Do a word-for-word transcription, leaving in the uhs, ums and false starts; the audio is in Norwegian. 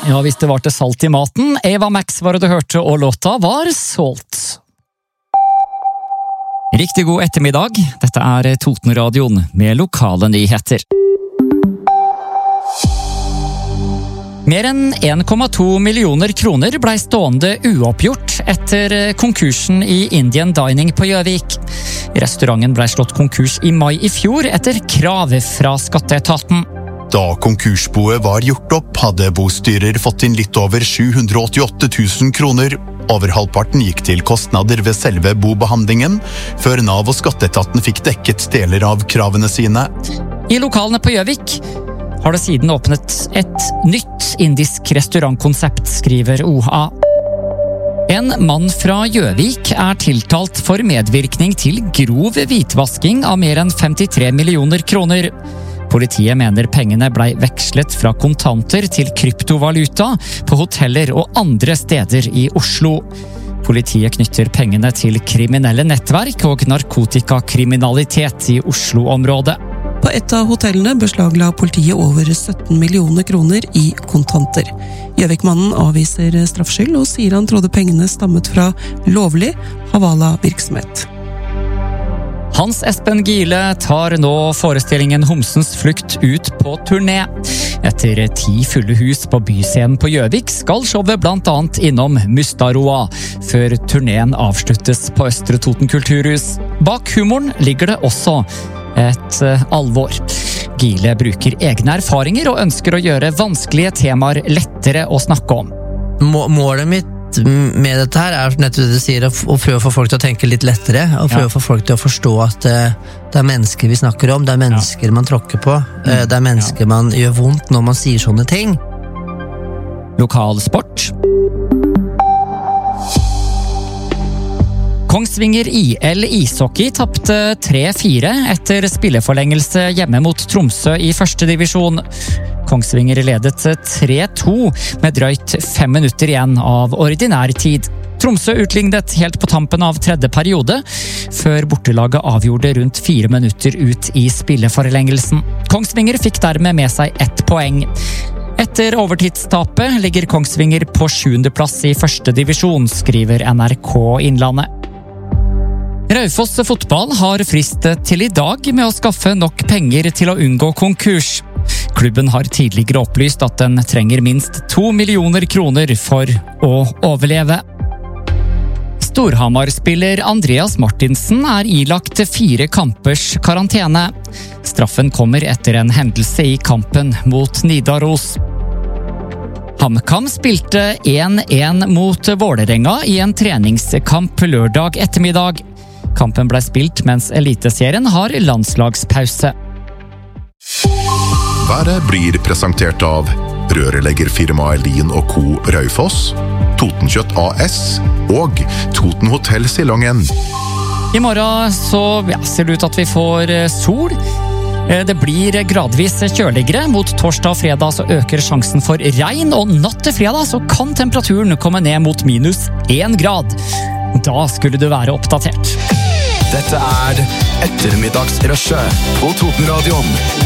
Ja, hvis det var til salt i maten. Eva Max var det du hørte, og låta var Salt. Riktig god ettermiddag. Dette er Totenradioen med lokale nyheter. Mer enn en komma to millioner kroner ble stående uoppgjort etter konkursen i Indian Dining på Gjøvik. Restauranten ble slått konkurs i mai i fjor etter krav fra skatteetaten. Da konkursboet var gjort opp, hadde bostyrer fått inn litt over sju hundre åttiåtte tusen kroner. Over halvparten gikk til kostnader ved selve bobehandlingen, før Nav og skatteetaten fikk dekket deler av kravene sine. I lokalene på Gjøvik har det siden åpnet et nytt indisk restaurantkonsept, skriver O H A. En mann fra Gjøvik er tiltalt for medvirkning til grov hvitvasking av mer enn femtitre millioner kroner. Politiet mener pengene ble vekslet fra kontanter til kryptovaluta på hoteller og andre steder i Oslo. Politiet knytter pengene til kriminelle nettverk og narkotikakriminalitet i Oslo-området. På et av hotellene beslagla politiet over sytten millioner kroner i kontanter. Gjøvikmannen avviser straffskyld og sier han trodde pengene stammet fra lovlig Havala-virksomhet. Hans Espen Gile tar nå forestillingen Homsens flukt ut på turné. Etter ti fulle hus på byscenen på Gjøvik skal showet blant annet innom Mustaroa, før turneen avsluttes på Østre Toten kulturhus. Bak humoren ligger det også et alvor. Gile bruker egne erfaringer og ønsker å gjøre vanskelige temaer lettere å snakke om. Målet mitt med dette her er nettopp det du sier, å prøve å få folk til å tenke litt lettere, og prøve å få folk til å forstå at det er mennesker vi snakker om, det er mennesker man tråkker på, det er mennesker man gjør vondt når man sier sånne ting. Lokal sport. Kongsvinger I L ishockey tappte tre fire etter spilleforlengelse hjemme mot Tromsø i første divisjon. Kongsvinger ledet tre to med drøyt fem minutter igjen av ordinær tid. Tromsø utlignet helt på tampen av tredje periode, før bortelaget avgjorde rundt fire minutter ut i spilleforlengelsen. Kongsvinger fikk dermed med seg ett poeng. Etter overtidstapet ligger Kongsvinger på sjuende plass i første divisjon, skriver N R K Innlandet. Raufoss fotball har fristet til i dag med å skaffe nok penger til å unngå konkurs. Klubben har tidligere opplyst at den trenger minst to millioner kroner for å overleve. Storhamar-spiller Andreas Martinsen er ilagt fire kampers karantene. Straffen kommer etter en hendelse i kampen mot Nidaros. HamKam spilte én én mot Vålerenga i en treningskamp lørdag ettermiddag. Kampen ble spilt mens Eliteserien har landslagspause. Været blir presentert av rørleggerfirmaet Lien og Co. Raufoss, Totenkjøtt A S og Toten Hotell Silongen. I morgen så ja, ser det ut at vi får sol. Det blir gradvis kjøligere. Mot torsdag og fredag så øker sjansen for regn, og natt til fredag så kan temperaturen komme ned mot minus én grad. Da skulle du være oppdatert. Dette er ettermiddagsrushet på Totenradioen.